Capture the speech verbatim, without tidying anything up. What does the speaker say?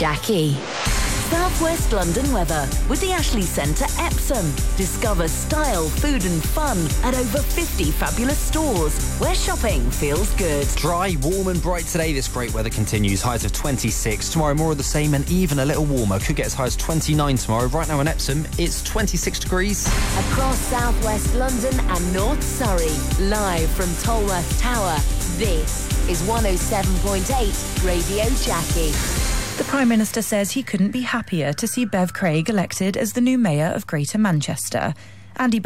Jackie. South West London weather with the Ashley Centre Epsom. Discover style, food and fun at over fifty fabulous stores where shopping feels good. Dry, warm and bright today. This great weather continues. Highs of twenty-six. Tomorrow more of the same and even a little warmer. Could get as high as twenty-nine tomorrow. Right now in Epsom, it's twenty-six degrees. Across South West London and North Surrey. Live from Tolworth Tower. This is one oh seven point eight Radio Jackie. The Prime Minister says he couldn't be happier to see Bev Craig elected as the new mayor of Greater Manchester. Andy